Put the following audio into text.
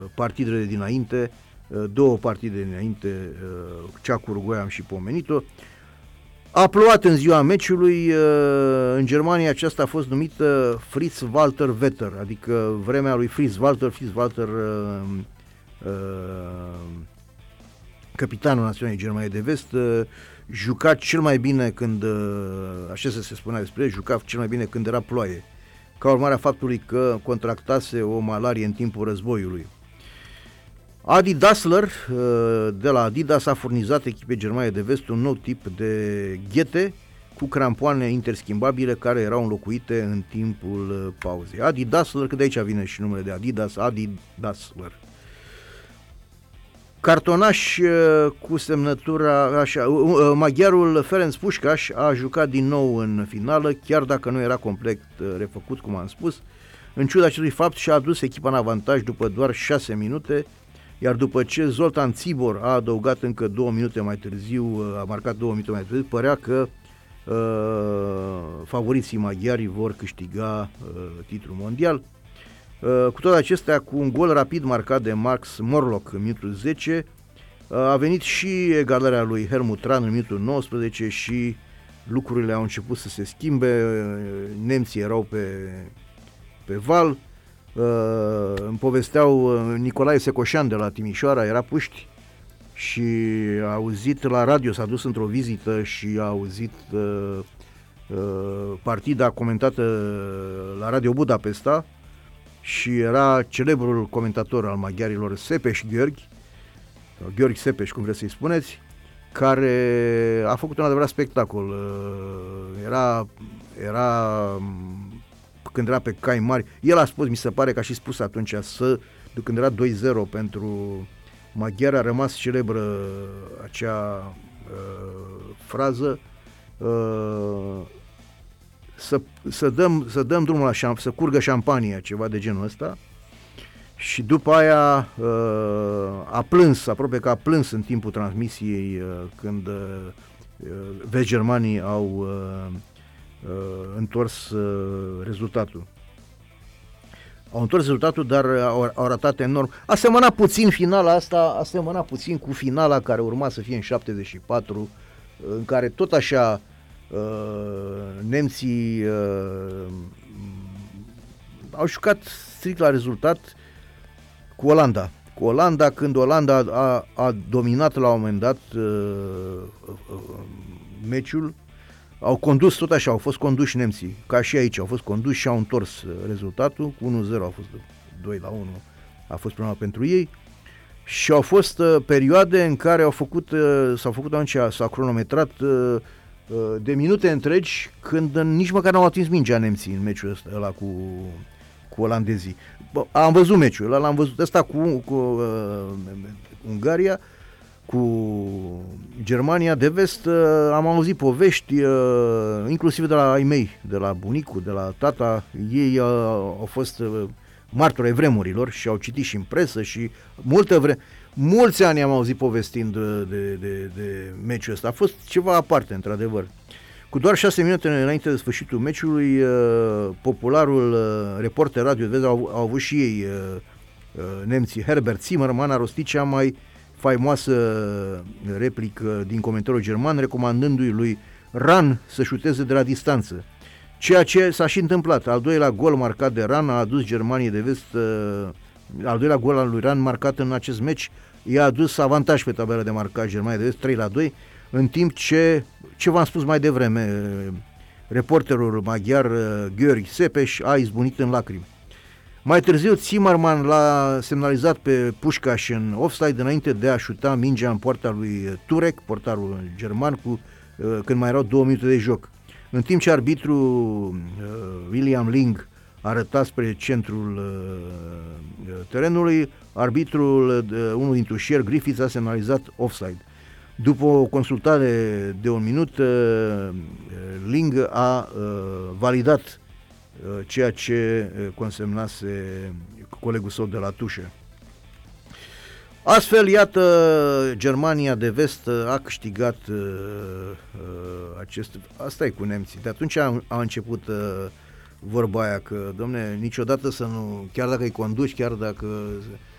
partidele dinainte, două partide dinainte, cea cu Uruguay am și pomenit-o. A plouat în ziua meciului, în Germania aceasta a fost numită Fritz Walter Wetter, adică vremea lui Fritz Walter, capitanul naționalei Germaniei de Vest, juca cel mai bine când, așa se spunea despre el, juca cel mai bine când era ploaie, ca urmare a faptului că contractase o malarie în timpul războiului. Adi Dassler de la Adidas a furnizat echipei Germaniei de Vest un nou tip de ghete cu crampoane interschimbabile care erau înlocuite în timpul pauzei. Adi Dassler, că de aici vine și numele de Adidas, Adi Dassler. Cartonaș cu semnătura așa, maghiarul Ferenc Puskás a jucat din nou în finală, chiar dacă nu era complet refăcut, cum am spus. În ciuda acestui fapt și-a adus echipa în avantaj după doar 6 minute, iar după ce Zoltan Cibor a adăugat încă 2 minute mai târziu, a marcat 2 minute mai târziu, părea că favoriții maghiari vor câștiga titlul mondial. Cu toate acestea, cu un gol rapid marcat de Max Morlock în minutul 10, a venit și egalarea lui Helmut Rahn în minutul 19 și lucrurile au început să se schimbe, nemții erau pe val. Îmi povesteau Nicolae Secoșan de la Timișoara, era puști și a auzit la radio, s-a dus într-o vizită și a auzit partida comentată la Radio Budapesta și era celebrul comentator al maghiarilor Szepes Gheorghe Szepes, cum vreți să-i spuneți, care a făcut un adevărat spectacol. Era când era pe cai mari, el a spus, mi se pare că a și spus atunci, când era 2-0 pentru maghiari, a rămas celebră acea frază, să dăm drumul la să curgă șampania, ceva de genul ăsta. Și după aia a plâns, aproape că a plâns în timpul transmisiei când vezi germanii au întors rezultatul. Au întors rezultatul, dar au ratat enorm. Asemăna puțin cu finala care urma să fie în 74, în care tot așa nemții au jucat strict la rezultat cu Olanda, când Olanda a dominat la un moment dat meciul. Au condus tot așa, au fost conduși nemții, ca și aici, au fost conduși și au întors rezultatul, cu 1-0 a fost 2-1, a fost prima pentru ei și au fost perioade în care s-au făcut atunci, s-a cronometrat de minute întregi când nici măcar n-au atins mingea nemții în meciul ăla cu olandezii. Am văzut meciul ăla, l-am văzut ăsta cu Ungaria, cu Germania de Vest, am auzit povești, inclusiv de la ai mei, de la bunicul, de la tata, ei au fost martori ai vremurilor și au citit și în presă și mulți ani am auzit povestind de meciul ăsta. A fost ceva aparte, într-adevăr. Cu doar 6 minute înainte de sfârșitul meciului, popularul reporter radio de Vest au avut și ei, nemții, Herbert Zimmermann, a rostit cea mai faimoasă replică din comentariul german, recomandându-i lui Rahn să șuteze de la distanță. Ceea ce s-a și întâmplat. Al doilea gol marcat de Rahn a adus Germaniei de Vest, al doilea gol al lui Rahn marcat în acest meci, i-a adus avantaj pe tabela de marcaj Germaniei de Vest 3-2, în timp ce v-am spus mai devreme, reporterul maghiar Gheorghe Szepes a izbunit în lacrimi. Mai târziu, Zimmermann l-a semnalizat pe Puskás în offside înainte de a șuta mingea în poarta lui Turek, portarul german, când mai erau 2 minute de joc. În timp ce arbitrul William Ling arăta spre centrul terenului, arbitrul, unul dintre ușieri, Griffiths, a semnalizat offside. După o consultare de 1 minut, Ling a validat ceea ce consemnase colegul său de la tușă. Astfel, iată, Germania de Vest a câștigat asta e cu nemții. De atunci a început vorba aia că, domne, niciodată să nu, chiar dacă îi conduci, chiar dacă